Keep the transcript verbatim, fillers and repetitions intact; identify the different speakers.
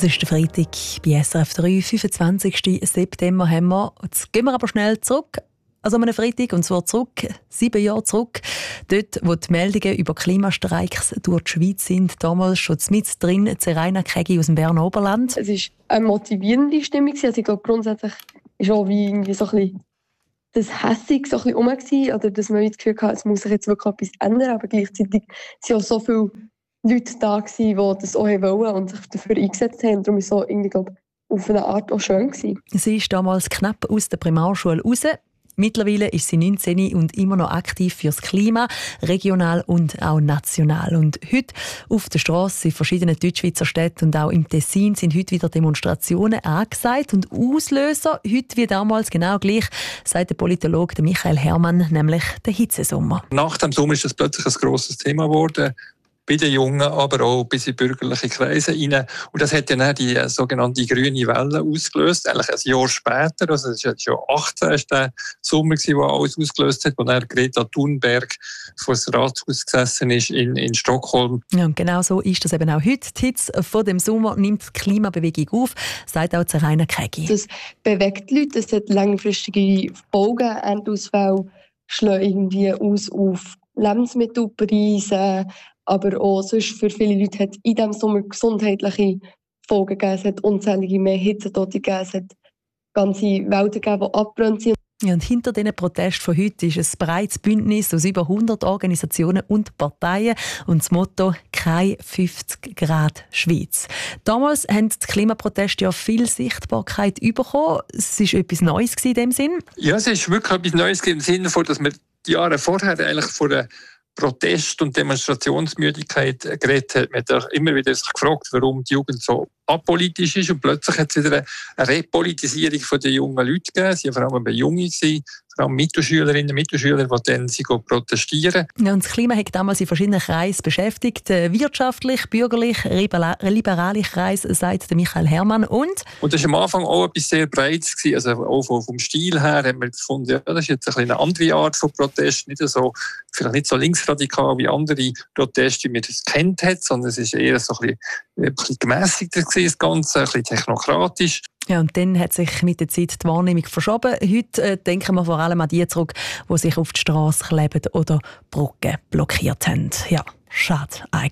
Speaker 1: Es ist der Freitag bei S R F drei, fünfundzwanzigsten September haben wir. Jetzt gehen wir aber schnell zurück. Also an einem Freitag, und zwar zurück, sieben Jahre zurück. Dort, wo die Meldungen über Klimastreiks durch die Schweiz sind, damals schon mit drin, Zeraina Kegi aus dem Berner Oberland.
Speaker 2: Es war eine motivierende Stimmung. Also ich glaube, grundsätzlich war auch wie irgendwie so ein bisschen das Hässig so ein bisschen rum gewesen, oder dass man das Gefühl hatte, es muss sich jetzt wirklich etwas ändern, aber gleichzeitig waren auch so viele Leute da gewesen, die das auch wollen und sich dafür eingesetzt haben. Darum war es so irgendwie, glaube ich, auf eine Art auch schön gewesen.
Speaker 1: Sie ist damals knapp aus der Primarschule raus. Mittlerweile ist sie neunzehn und immer noch aktiv fürs Klima, regional und auch national. Und heute auf der Strasse in verschiedenen Deutschschweizer Städten und auch im Tessin sind heute wieder Demonstrationen angesagt. Und Auslöser, heute wie damals genau gleich, sagt der Politologe Michael Hermann, nämlich der Hitzesommer.
Speaker 3: Nach dem Sommer ist das plötzlich ein grosses Thema geworden. Bei den Jungen, aber auch bis in bürgerliche Kreise rein. Und das hat dann die sogenannte grüne Welle ausgelöst, eigentlich ein Jahr später. Also es war schon achtzehn, ist der Sommer, der alles ausgelöst hat, wo dann Greta Thunberg vor das Rathaus gesessen ist in, in Stockholm.
Speaker 1: Ja, und genau so ist das eben auch heute. Die Hitze von dem Sommer nimmt die Klimabewegung auf, sagt auch Zeraina Kegi.
Speaker 2: Das bewegt die Leute, es hat langfristige Folgen. Endausfälle schlagen irgendwie aus auf Lebensmittelpreise, aber auch sonst für viele Leute hat in diesem Sommer gesundheitliche Folgen gegeben. Es hat unzählige mehr Hitzetote gegeben. Es hat ganze Wälder gegeben, die abgebrannt sind.
Speaker 1: Ja, und hinter diesen Protesten von heute ist ein breites Bündnis aus über hundert Organisationen und Parteien und das Motto «Keine fünfzig Grad Schweiz». Damals haben die Klimaproteste ja viel Sichtbarkeit bekommen. Es war etwas Neues in dem Sinn.
Speaker 3: Ja, es ist wirklich etwas Neues im Sinne von, dass wir die Jahre vorher eigentlich vor der Protest- und Demonstrationsmüdigkeit geredet hat. Man hat immer wieder sich gefragt, warum die Jugend so apolitisch ist. Und plötzlich hat es wieder eine Repolitisierung der jungen Leute gegeben. Sie waren vor allem bei Jungen, vor allem Mittelschülerinnen und Mittelschüler, die dann sie protestieren.
Speaker 1: Ja, und das Klima hat damals in verschiedenen Kreisen beschäftigt. Wirtschaftlich, bürgerlich, liberale Kreise, sagt Michael Hermann. Und?
Speaker 3: Und das war am Anfang auch etwas sehr Breites. Also auch vom Stil her haben wir gefunden, ja, das ist jetzt ein eine andere Art von Protest. Nicht so, vielleicht nicht so linksradikal wie andere Proteste, wie man das kennt hat, sondern es ist eher so ein bisschen, ein bisschen gemässigter gewesen, das Ganze, ein bisschen technokratisch.
Speaker 1: Ja, und dann hat sich mit der Zeit die Wahrnehmung verschoben. Heute äh, denken wir vor allem an die zurück, die sich auf die Straße kleben oder Brücken blockiert haben. Ja, schade eigentlich.